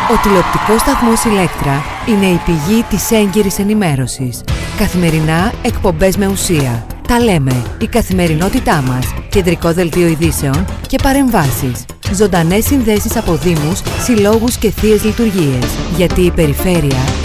Ο τηλεοπτικός σταθμός Ηλέκτρα είναι η πηγή της έγκυρης ενημέρωσης. Καθημερινά εκπομπές με ουσία. Τα λέμε, η καθημερινότητά μας, κεντρικό δελτίο ειδήσεων και παρεμβάσεις. Ζωντανές συνδέσεις από δήμους, συλλόγους και θείες λειτουργίες. Γιατί η περιφέρεια